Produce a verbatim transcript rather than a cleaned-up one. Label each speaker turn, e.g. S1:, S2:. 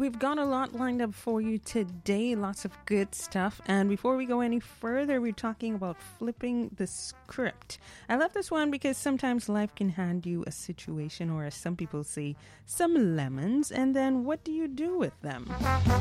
S1: we've got a lot lined up for you today. Lots of good stuff. And before we go any further, we're talking about flipping the script. I love this one because sometimes life can hand you a situation, or as some people say, some lemons. And then what do you do with them?